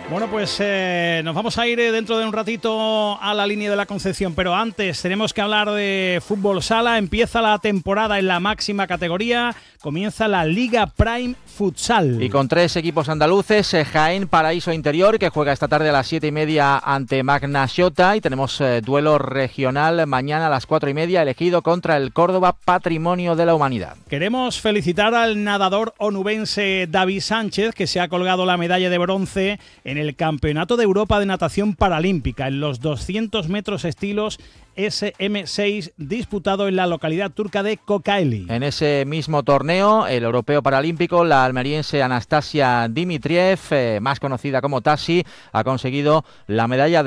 Bueno, pues nos vamos a ir dentro de un ratito a la línea de la Concepción, pero antes tenemos que hablar de fútbol sala. Empieza la temporada en la máxima categoría, comienza la Liga Prime Futsal. Y con 3 equipos andaluces, Jaén Paraíso Interior, que juega esta tarde a las 7:30 ante Magna Xota, y tenemos duelo regional mañana a las 4:30, elegido contra el Córdoba Patrimonio de la Humanidad. Queremos felicitar al nadador onubense David Sánchez, que se ha colgado la medalla de bronce en el Campeonato de Europa de Natación Paralímpica en los 200 metros estilos SM6 disputado en la localidad turca de Kocaeli. En ese mismo torneo, el europeo paralímpico, la almeriense Anastasia Dimitriev, más conocida como Tasi, ha conseguido la medalla de